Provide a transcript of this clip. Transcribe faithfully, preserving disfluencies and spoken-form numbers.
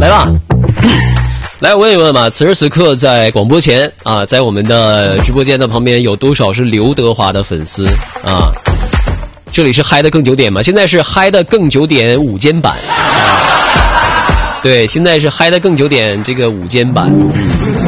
来吧。来问一问吧，此时此刻在广播前啊，在我们的直播间的旁边有多少是刘德华的粉丝啊？这里是嗨的更九点嘛，现在是嗨的更九点午间版。啊、对，现在是嗨的更九点这个午间版。嗯